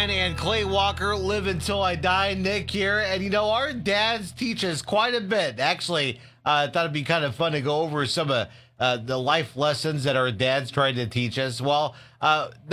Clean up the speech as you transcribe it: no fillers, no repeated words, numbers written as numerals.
Ryan and Clay Walker, Live Until I Die. Nick here. And our dads teach us quite a bit. Actually, I thought it'd be kind of fun to go over some of the life lessons that our dads tried to teach us. Well,